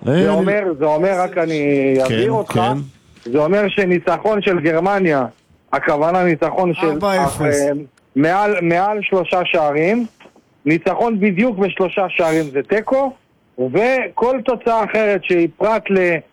זה אומר, רק אני אעביר אותך, זה אומר שניצחון של גרמניה, הכוונה ניצחון של מעל 3 שערים, ניצחון בדיוק ב3 שערים זה טקו, וכל תוצאה אחרת שהיא פרט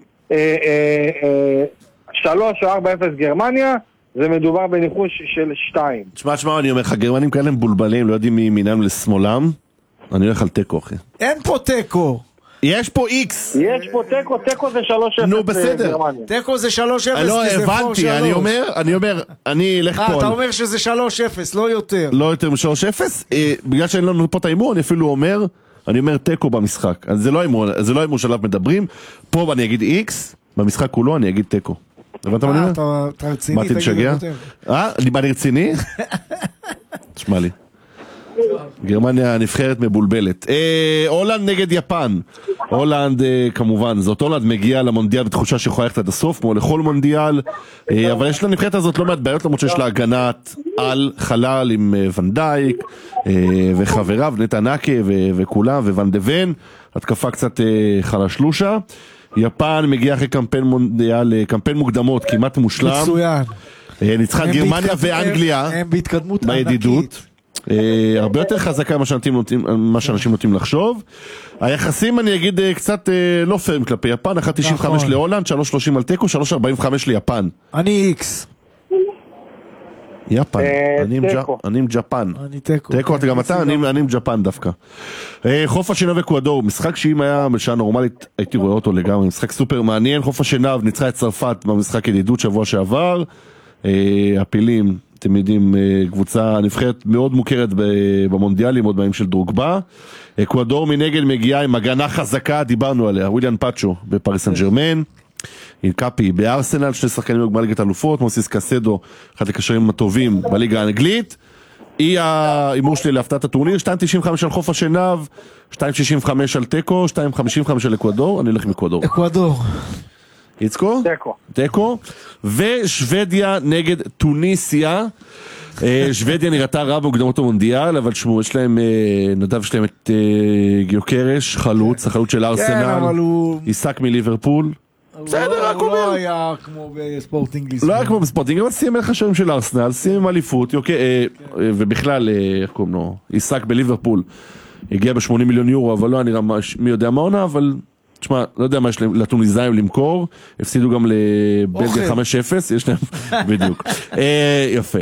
ל3 או 4-0 גרמניה, זה מדובר בניחוש של 2. תשמע, אני אומר לך, גרמנים כאלה מבולבלים, לא יודעים מימינם לשמאלם, אני הולך על טקו, אחי. אין פה טקו. יש פה איקס. יש פה טקו זה 3-0. נו, בסדר. טקו זה 3-0. לא, הבנתי, אני אומר, אני אלך פה. אתה אומר שזה 3-0, לא יותר. לא יותר מ-3-0? בגלל שאני לא נותן פה את האימור, אני אפילו אומר, אני אומר טקו במשחק. זה לא אימור שעליו מדברים. פה אני אגיד איקס, במשחק כולו אני אגיד טקו. הבנת מה אני אומר? אתה רציני, באתי לשגע? אני רציני? תשמע לי. גרמניה נבחרת מבולבלת. הולנד נגד יפן. הולנד כמובן, זאת הולנד מגיעה למונדיאל בתחושה שיכולה ללכת עד הסוף, כמו לכל מונדיאל, אבל יש לנבחרת הזאת לא מעט בעיות, למרות שיש לה הגנת על חלל עם ון דייק וחבריו, נתנקה וכולם, וון דוון, התקפה קצת חלשלושה. יפן מגיעה אחרי קמפיין מונדיאל, קמפיין מוקדמות כמעט מושלם. מצוין. ניצחה גרמניה ואנגליה הם בהתקדמות בידידות. הרבה יותר חזקה ממה שאנשים נוטים לחשוב. היחסים אני אגיד קצת לא פרם כלפי יפן, 1.95 להולנד, 3.30 על טקו, 3.45 ליפן. אני איקס. יפן, אני עם ג'פן. טקו, גם אתה, אני עם ג'פן דווקא. חוף השנהב אקוודור, משחק שאם היה בשעה נורמלית הייתי רואה אותו לגמרי, משחק סופר מעניין. חוף השנהב ניצחה את צרפת במשחק ידידות שבוע שעבר. הפילים, אתם יודעים, קבוצה נבחרת מאוד מוכרת במונדיאלים, עוד בימים של דרוגבה. אקוודור מנגד מגיעה עם הגנה חזקה, דיברנו עליה, וויליאן פאצ'ו בפריס סן ז'רמן, קאפי בארסנל, 2 שחקנים בליגת האלופות, מוסיס קסדו, אחד הקשרים הטובים בליגה האנגלית. היא האימור שלי להפתעת הטורניר, 2.95 על חוף השנהב, 2.65 על טקו, 2.55 על אקוודור, אני הולך עם אקוודור. אקוודור. יצקו? טקו. ושוודיה נגד טוניסיה. שוודיה נראתה רע במוקדמות המונדיאל, אבל שמו, יש להם, נדב שלהם את גיוקרש, חלוץ, החלוץ של ארסנל, עיסק מליברפול. בסדר, רק אומר. הוא לא היה כמו בספורטינג ליסבון. לא היה כמו בספורטינג, אבל סיים מלך השערים של ארסנל, סיים אליפות, ובכלל, איך קוראים לו, עיסק בליברפול. הגיע ב-80 מיליון יורו, אבל לא נראה מי יודע מה עונה, אבל תשמע, לא יודע מה יש לטוניסאים למכור, הפסידו גם לבלגיה 5-0, יש להם, בדיוק. יפה.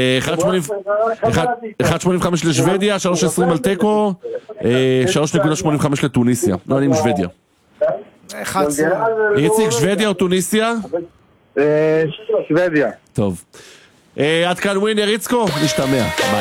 1.85 לשוודיה, 3.20 על טקו, 3.85 לטוניסיה. לא, אני עם שוודיה. איציק, שוודיה או טוניסיה? שוודיה. טוב. עד כאן ווינר, יצקו, נשתמע. ביי.